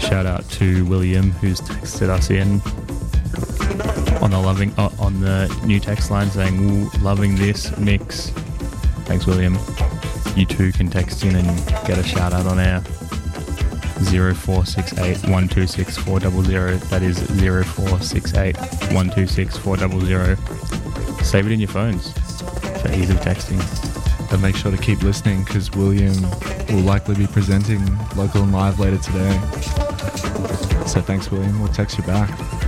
shout out to William, who's texted us in on the new text line saying, "Ooh, loving this mix." Thanks, William. You too can text in and get a shout out on air. 0468 126 400. That is 0468 126 400. Save it in your phones for ease of texting. And make sure to keep listening because William will likely be presenting local and live later today. So thanks, William. We'll text you back.